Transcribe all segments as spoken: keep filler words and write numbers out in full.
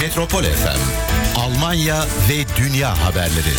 Metropol F M, Almanya ve dünya haberleri.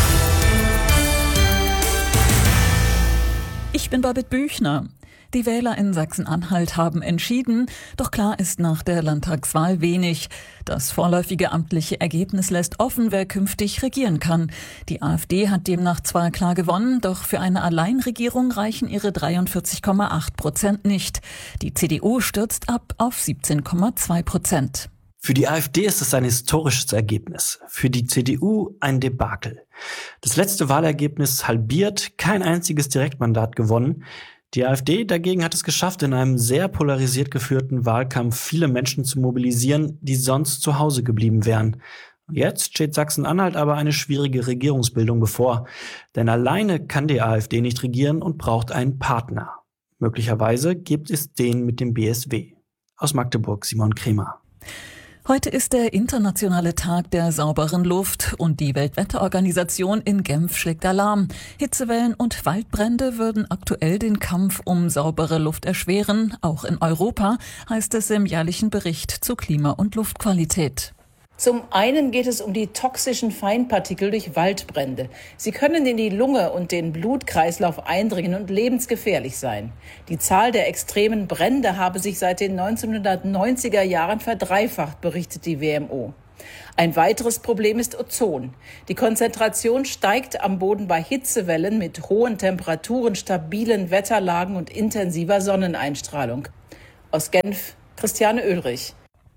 Ich bin Babette Büchner. Die Wähler in Sachsen-Anhalt haben entschieden, doch klar ist nach der Landtagswahl wenig. Das vorläufige amtliche Ergebnis lässt offen, wer künftig regieren kann. Die AfD hat demnach zwar klar gewonnen, doch für eine Alleinregierung reichen ihre dreiundvierzig Komma acht Prozent nicht. Die C D U stürzt ab auf siebzehn Komma zwei Prozent. Für die AfD ist es ein historisches Ergebnis, für die C D U ein Debakel. Das letzte Wahlergebnis halbiert, kein einziges Direktmandat gewonnen. Die AfD dagegen hat es geschafft, in einem sehr polarisiert geführten Wahlkampf viele Menschen zu mobilisieren, die sonst zu Hause geblieben wären. Jetzt steht Sachsen-Anhalt aber eine schwierige Regierungsbildung bevor. Denn alleine kann die AfD nicht regieren und braucht einen Partner. Möglicherweise gibt es den mit dem B S W. Aus Magdeburg, Simon Kremer. Heute ist der internationale Tag der sauberen Luft und die Weltwetterorganisation in Genf schlägt Alarm. Hitzewellen und Waldbrände würden aktuell den Kampf um saubere Luft erschweren, auch in Europa, heißt es im jährlichen Bericht zu Klima- und Luftqualität. Zum einen geht es um die toxischen Feinpartikel durch Waldbrände. Sie können in die Lunge und den Blutkreislauf eindringen und lebensgefährlich sein. Die Zahl der extremen Brände habe sich seit den neunzehnhundertneunziger Jahren verdreifacht, berichtet die W M O. Ein weiteres Problem ist Ozon. Die Konzentration steigt am Boden bei Hitzewellen mit hohen Temperaturen, stabilen Wetterlagen und intensiver Sonneneinstrahlung. Aus Genf, Christiane Oehlrich.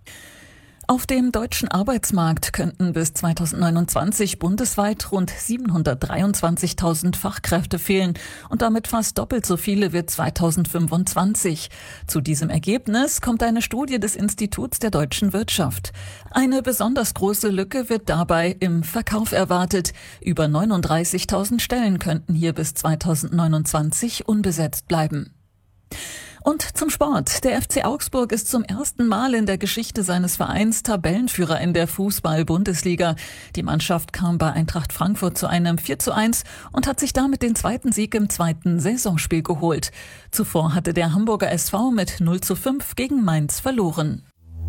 Auf dem deutschen Arbeitsmarkt könnten bis zweitausendneunundzwanzig bundesweit rund siebenhundertdreiundzwanzigtausend Fachkräfte fehlen und damit fast doppelt so viele wie zweitausendfünfundzwanzig. Zu diesem Ergebnis kommt eine Studie des Instituts der deutschen Wirtschaft. Eine besonders große Lücke wird dabei im Verkauf erwartet. Über neununddreißigtausend Stellen könnten hier bis zweitausendneunundzwanzig unbesetzt bleiben. Und zum Sport. Der F C Augsburg ist zum ersten Mal in der Geschichte seines Vereins Tabellenführer in der Fußball-Bundesliga. Die Mannschaft kam bei Eintracht Frankfurt zu einem vier zu eins und hat sich damit den zweiten Sieg im zweiten Saisonspiel geholt. Zuvor hatte der Hamburger S V mit null zu fünf gegen Mainz verloren.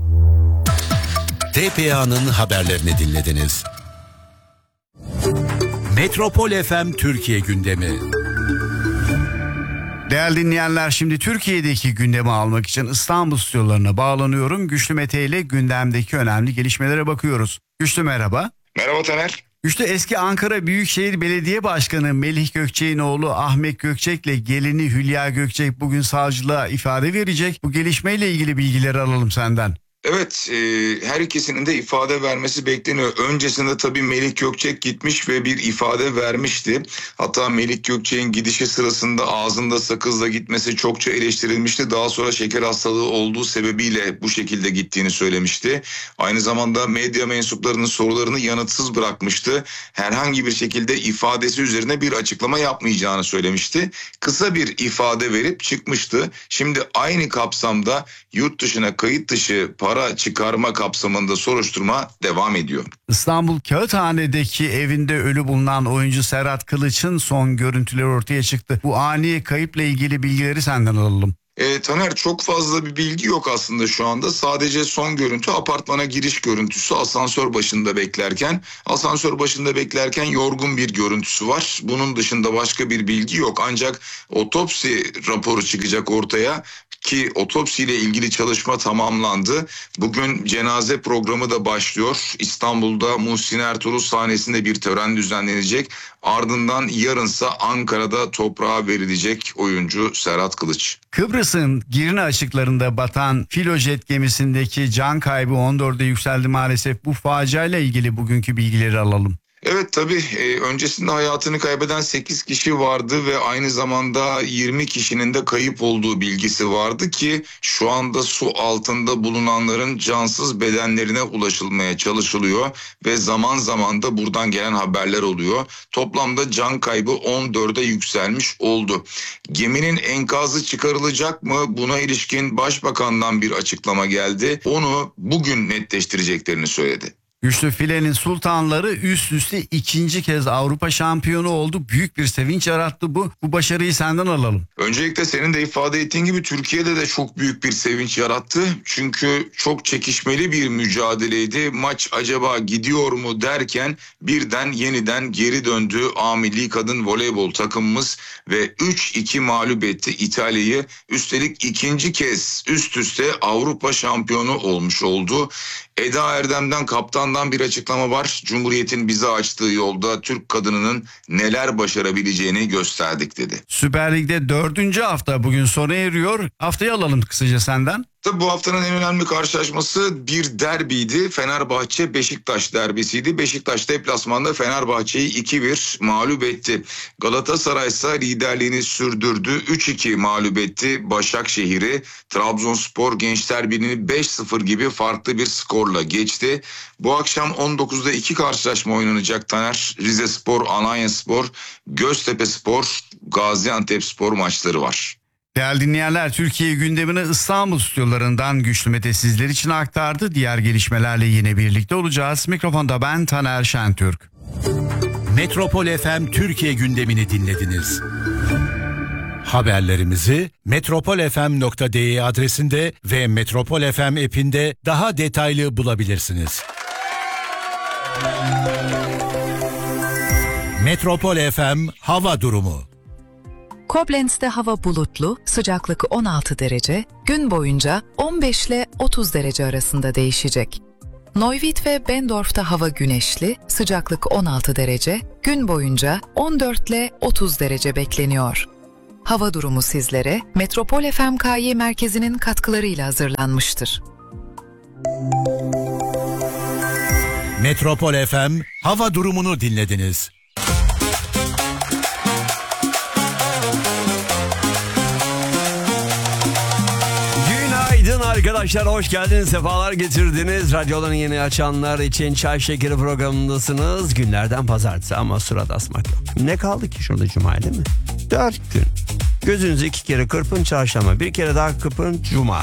T P A'nın haberlerini dinlediniz. Metropol F M Türkiye gündemi. Değerli dinleyenler, şimdi Türkiye'deki gündemi almak için İstanbul stüdyolarına bağlanıyorum. Güçlü Mete ile gündemdeki önemli gelişmelere bakıyoruz. Güçlü merhaba. Merhaba Taner. Güçlü, eski Ankara Büyükşehir Belediye Başkanı Melih Gökçek'in oğlu Ahmet Gökçek'le gelini Hülya Gökçek bugün savcılığa ifade verecek. Bu gelişmeyle ilgili bilgileri alalım senden. Evet, e, her ikisinin de ifade vermesi bekleniyor. Öncesinde tabii Melih Gökçek gitmiş ve bir ifade vermişti. Hatta Melih Gökçek'in gidişi sırasında ağzında sakızla gitmesi çokça eleştirilmişti. Daha sonra şeker hastalığı olduğu sebebiyle bu şekilde gittiğini söylemişti. Aynı zamanda medya mensuplarının sorularını yanıtsız bırakmıştı. Herhangi bir şekilde ifadesi üzerine bir açıklama yapmayacağını söylemişti. Kısa bir ifade verip çıkmıştı. Şimdi aynı kapsamda yurt dışına kayıt dışı para çıkarma kapsamında soruşturma devam ediyor. İstanbul Kağıthane'deki evinde ölü bulunan oyuncu Serhat Kılıç'ın son görüntüleri ortaya çıktı. Bu ani kayıpla ilgili bilgileri senden alalım. E, Taner, çok fazla bir bilgi yok aslında şu anda. Sadece son görüntü apartmana giriş görüntüsü, asansör başında beklerken. Asansör başında beklerken yorgun bir görüntüsü var. Bunun dışında başka bir bilgi yok. Ancak otopsi raporu çıkacak ortaya. Ki otopsiyle ilgili çalışma tamamlandı. Bugün cenaze programı da başlıyor. İstanbul'da Muhsin Ertuğrul sahnesinde bir tören düzenlenecek. Ardından yarınsa Ankara'da toprağa verilecek oyuncu Serhat Kılıç. Kıbrıs'ın Girne açıklarında batan filojet gemisindeki can kaybı on dörde yükseldi maalesef. Bu faciayla ilgili bugünkü bilgileri alalım. Evet, tabii e, öncesinde hayatını kaybeden sekiz kişi vardı ve aynı zamanda yirmi kişinin de kayıp olduğu bilgisi vardı ki şu anda su altında bulunanların cansız bedenlerine ulaşılmaya çalışılıyor ve zaman zaman da buradan gelen haberler oluyor. Toplamda can kaybı on dörde yükselmiş oldu. Geminin enkazı çıkarılacak mı? Buna ilişkin Başbakan'dan bir açıklama geldi. Onu bugün netleştireceklerini söyledi. Güçlü filenin sultanları üst üste ikinci kez Avrupa şampiyonu oldu. Büyük bir sevinç yarattı bu. Bu başarıyı senden alalım. Öncelikle senin de ifade ettiğin gibi Türkiye'de de çok büyük bir sevinç yarattı. Çünkü çok çekişmeli bir mücadeleydi. Maç acaba gidiyor mu derken birden yeniden geri döndü A Milli Kadın Voleybol takımımız ve üç iki mağlup etti İtalya'yı. Üstelik ikinci kez üst üste Avrupa şampiyonu olmuş oldu. Eda Erdem'den, kaptandan bir açıklama var. Cumhuriyet'in bize açtığı yolda Türk kadınının neler başarabileceğini gösterdik dedi. Süper Lig'de dördüncü hafta bugün sona eriyor. Haftayı alalım kısaca senden. Tabii bu haftanın en önemli karşılaşması bir derbiydi. Fenerbahçe-Beşiktaş derbisiydi. Beşiktaş deplasmanda Fenerbahçe'yi iki bir mağlup etti. Galatasaray ise liderliğini sürdürdü. üç iki mağlup etti Başakşehir'i. Trabzonspor Gençler Birliği'ni beş sıfır gibi farklı bir skorla geçti. Bu akşam on dokuzda iki karşılaşma oynanacak Taner. Rizespor, Alanyaspor, Göztepeспor, Gaziantepspor maçları var. Değerli dinleyenler, Türkiye gündemini İstanbul stüdyolarından Güçlü Mete sizler için aktardı. Diğer gelişmelerle yine birlikte olacağız. Mikrofonda ben Taner Şentürk. Metropol F M Türkiye gündemini dinlediniz. Haberlerimizi metropol f m nokta d e adresinde ve Metropol F M app'inde daha detaylı bulabilirsiniz. Metropol F M hava durumu. Koblenz'de hava bulutlu, sıcaklık on altı derece, gün boyunca on beş ile otuz derece arasında değişecek. Neuwied ve Bendorf'ta hava güneşli, sıcaklık on altı derece, gün boyunca on dört ile otuz derece bekleniyor. Hava durumu sizlere Metropol F M K Y merkezinin katkılarıyla hazırlanmıştır. Metropol F M hava durumunu dinlediniz. Günaydın arkadaşlar, hoş geldiniz, sefalar getirdiniz. Radyolarını yeni açanlar için Çay Şekeri programındasınız. Günlerden pazartesi ama surat asmak yok. Ne kaldı ki şurada cuma, değil mi? Dört gün. Gözünüzü iki kere kırpın çarşamba, bir kere daha kırpın cuma.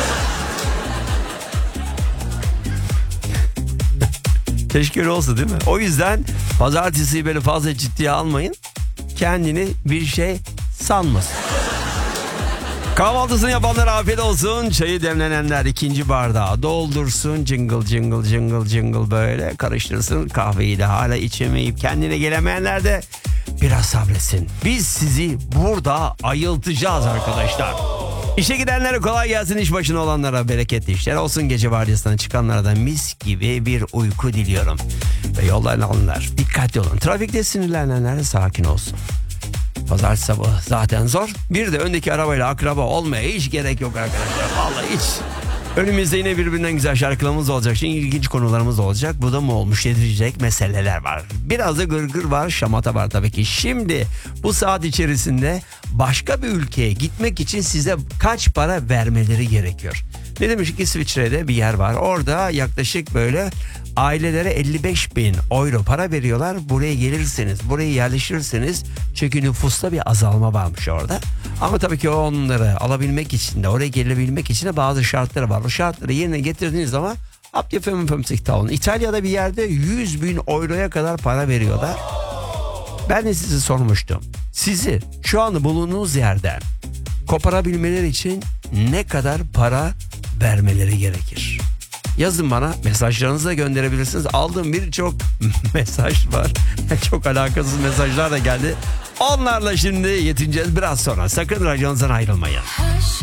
Keşke öyle olsa, değil mi? O yüzden pazartesiyi böyle fazla ciddiye almayın. Kendini bir şey sanmasın. Kahvaltısını yapanlar afiyet olsun. Çayı demlenenler ikinci bardağı doldursun. Jingle jingle jingle jingle böyle karıştırsın. Kahveyi de hala içemeyip kendine gelemeyenler de biraz sabretsin. Biz sizi burada ayıltacağız arkadaşlar. İşe gidenlere kolay gelsin, iş başına olanlara bereketli işler olsun. Gece vardiyasından çıkanlara da mis gibi bir uyku diliyorum. Ve yollarını alınlar, dikkatli olun. Trafikte sinirlenenler de sakin olsun. Pazartesi sabahı zaten zor. Bir de öndeki arabayla akraba olmaya hiç gerek yok arkadaşlar. Vallahi hiç. Önümüzde yine birbirinden güzel şarkılarımız olacak. Şimdi ilginç konularımız olacak. Bu da mı olmuş dedirecek meseleler var. Biraz da gırgır var, şamata var tabii ki. Şimdi bu saat içerisinde başka bir ülkeye gitmek için size kaç para vermeleri gerekiyor? Ne demiştik? İsviçre'de bir yer var. Orada yaklaşık böyle ailelere elli beş bin euro para veriyorlar. Buraya gelirseniz, buraya yerleşirseniz, çünkü nüfusta bir azalma varmış orada. Ama tabii ki onları alabilmek için de, oraya gelebilmek için de bazı şartları var. O şartları yerine getirdiğiniz zaman İtalya'da bir yerde yüz bin euroya kadar para veriyorlar. Ben de sizi sormuştum. Sizi şu anda bulunduğunuz yerden koparabilmeleri için ne kadar para vermeleri gerekir? Yazın bana, mesajlarınızı da gönderebilirsiniz. Aldığım birçok mesaj var. Çok alakasız mesajlar da geldi. Onlarla şimdi yetineceğiz biraz sonra. Sakın radyonuzdan ayrılmayın.